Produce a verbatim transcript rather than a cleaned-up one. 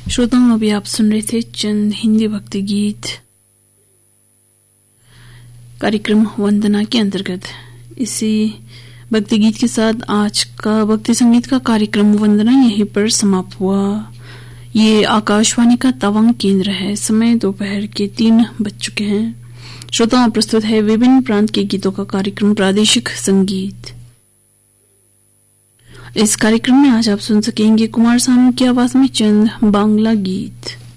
श्रोताओं, अभी आप सुन रहे थे चंद हिंदी भक्ति गीत कार्यक्रम वंदना के अंतर्गत। इसी भक्ति गीत के साथ आज का भक्ति संगीत का कार्यक्रम वंदना यहीं पर समाप्त हुआ। ये आकाशवाणी का तवांग केंद्र है। समय दोपहर के तीन बज चुके हैं। श्रोताओं, प्रस्तुत है विभिन्न प्रांत के गीतों का कार्यक्रम प्रादेशिक संगीत। इस कार्यक्रम में आज आप सुन सकेंगे कुमार सानू की आवाज में चंद बांग्ला गीत।